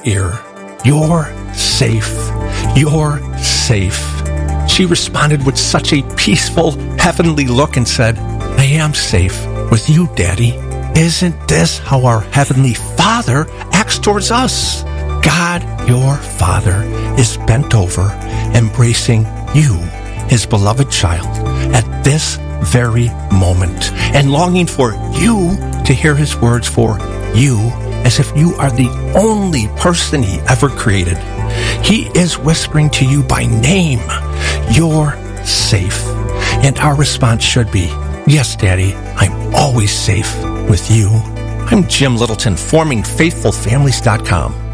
ear. You're safe. You're safe. She responded with such a peaceful, heavenly look and said, I am safe with you, Daddy. Isn't this how our Heavenly Father acts towards us? God, your Father, is bent over, embracing you, his beloved child, at this very moment, and longing for you to hear his words for you, as if you are the only person he ever created. He is whispering to you by name, you're safe. And our response should be, yes, Daddy, I'm always safe with you. I'm Jim Littleton, formingfaithfulfamilies.com.